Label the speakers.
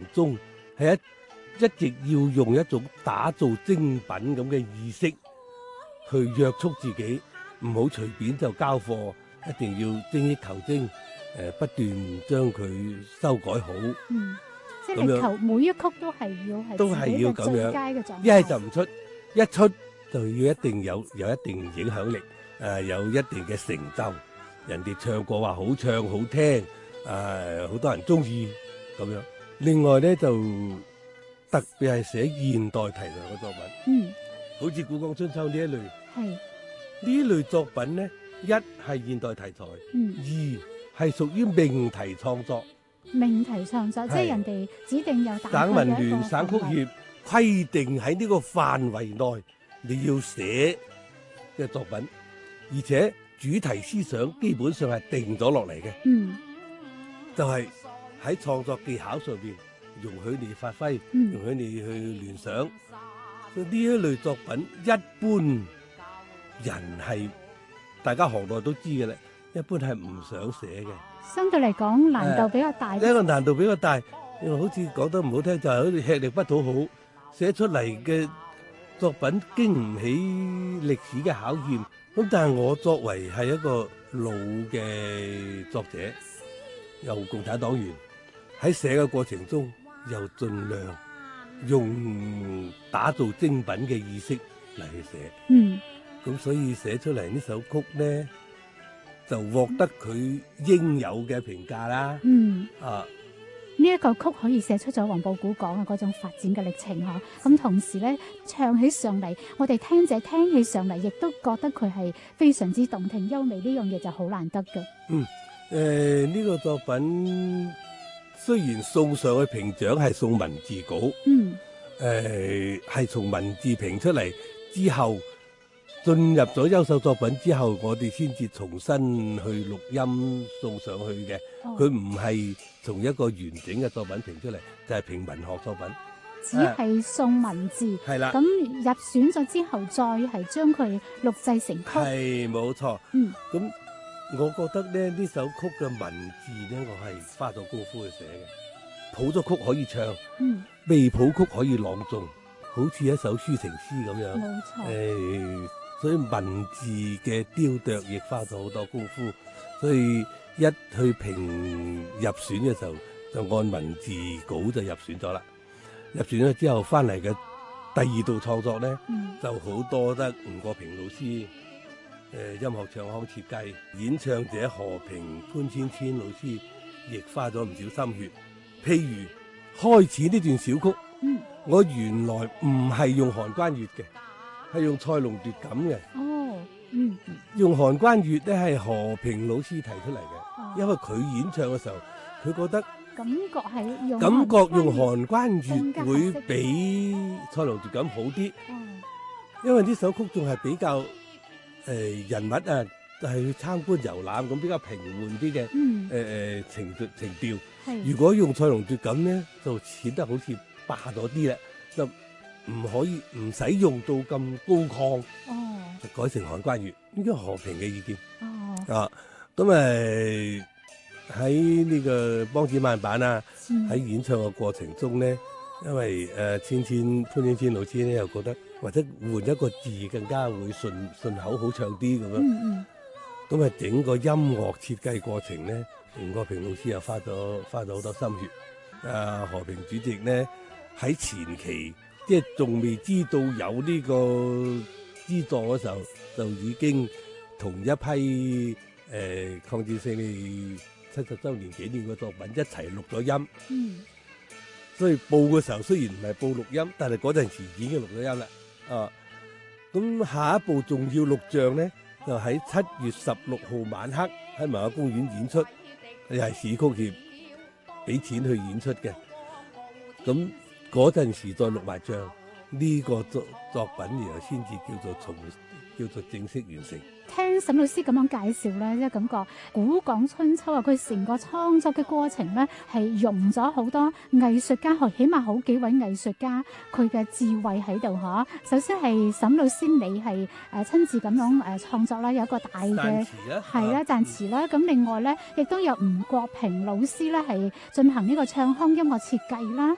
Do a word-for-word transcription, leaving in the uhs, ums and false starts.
Speaker 1: 中，係一一直要用一種打造精品咁嘅意識去約束自己，唔好隨便就交貨，一定要精益求精，誒、呃、不斷將佢修改好。
Speaker 2: 嗯，即係你求每一曲都係要係
Speaker 1: 都係要咁樣
Speaker 2: 最佳嘅狀態。
Speaker 1: 一係就唔出，一出就要一定有有一定影響力，誒、呃、有一定嘅成就，人哋唱過話好唱好聽，誒、呃、好多人中意咁樣。另外咧就特別係寫現代題材嘅作品，
Speaker 2: 嗯，
Speaker 1: 好似《古江春秋》呢一類，
Speaker 2: 係
Speaker 1: 呢類作品咧，一係現代題材，
Speaker 2: 嗯，
Speaker 1: 二係屬於命題創作。
Speaker 2: 命題創作，即係人哋指定有大概
Speaker 1: 省文
Speaker 2: 嘅一個
Speaker 1: 聯、省曲
Speaker 2: 範圍
Speaker 1: 協規定喺呢個範圍內你要寫嘅作品，而且主題思想基本上係定咗落嚟嘅，
Speaker 2: 嗯
Speaker 1: 就係喺創作技巧上邊容許你發揮，
Speaker 2: 嗯
Speaker 1: 容許你去聯想。所以呢一類作品，一般人係大家行內都知嘅啦，一般係唔想寫嘅。
Speaker 2: 相對嚟講難度比較大
Speaker 1: 呢、呃、個難度比較大，因為好似講得唔好聽，就係好似吃力不討好，寫出嚟嘅作品經唔起歷史嘅考驗。咁但係我作為係一個老嘅作者，又共產黨員，喺寫嘅過程中，又盡量用打造精品嘅意識嚟去寫。
Speaker 2: 嗯，
Speaker 1: 咁所以寫出嚟呢首曲咧，就獲得佢應有嘅評價啦。
Speaker 2: 嗯，
Speaker 1: 啊，
Speaker 2: 呢一個曲可以寫出咗黃埔古港嘅嗰種發展嘅歷程嗬。咁同時咧，唱起上嚟，我哋聽者聽起上嚟，亦都覺得佢係非常之動聽優美。呢樣嘢就好難得嘅。
Speaker 1: 嗯，誒、呃、呢、這個作品雖然送上去評獎係送文字稿，
Speaker 2: 嗯，
Speaker 1: 誒係從文字評出嚟之後。進入咗優秀作品之後，我哋先至重新去錄音送上去嘅。佢唔係從一個完整嘅作品評出嚟，就係、是、評文學作品。
Speaker 2: 只係送文字。係、啊、啦。咁入選咗之後，再係將佢錄製成曲。
Speaker 1: 係冇錯。
Speaker 2: 嗯。咁
Speaker 1: 我覺得咧，呢首曲嘅文字咧，我係花咗功夫去寫嘅。譜咗曲可以唱，嗯，未譜曲可以朗誦，好似一首抒情詩咁樣。冇錯。誒、欸。所以文字嘅雕琢亦花咗好多功夫，所以一去評入選嘅時候，就按文字稿就入選咗啦。入選咗之後翻嚟嘅第二道創作咧、嗯，就好多得吳國平老師，誒、呃、音樂唱腔設計，演唱者何平潘千千老師亦花咗唔少心血。譬如開始呢段小曲，嗯、我原來唔係用韓關粵嘅。係用賽龍奪錦嘅，哦，嗯，用韓關粵咧係何平老師提出嚟嘅、哦，因為佢演唱嘅時候，佢覺得
Speaker 2: 感覺係用
Speaker 1: 感覺用韓關粵會比賽龍奪錦好啲、哦，因為呢首曲仲係比較誒、呃、人物啊，就係去參觀遊覽咁比較平緩啲嘅，誒、嗯、誒、呃、情情調。如果用賽龍奪錦咧，就顯得好似霸咗啲啦，就。唔可以唔使用到咁高亢，哦，就改成韓關粵，呢個和平嘅意見。哦，啊，咁誒喺呢個梆子慢板啊，喺、嗯、演唱嘅過程中咧，因為誒、呃、千千潘千千老師咧又覺得或者換一個字更加會順順口好唱啲咁樣。嗯嗯。咁啊，整個音樂設計過程咧，吳國平老師又花咗花咗好多心血。啊，和平主席咧喺前期。即係仲未知道有呢個資助嘅時候，就已經同一批誒、呃、抗戰勝利七十週年紀念嘅作品一齊錄咗音。嗯，所以報嘅時候雖然唔係報錄音，但係嗰陣時已經錄咗音啦。啊，咁下一步仲要錄像咧，就喺七月十六號晚黑喺文化公園演出，又係市曲協俾錢去演出嘅。咁嗰陣時再錄埋像，呢、這個作作品然後先至叫做重叫做正式完成。
Speaker 2: 聽沈老師咁樣介紹咧，即係感覺古港春秋啊，佢成個創作嘅過程咧，係用咗好多藝術家，起碼好幾位藝術家佢嘅智慧喺度嗬。首先係沈老師你係誒親自咁樣誒創作啦，有一個大嘅係啦讚詞啦。咁、嗯、另外咧，亦都有吳國平老師咧係進行呢個唱腔音樂設計啦。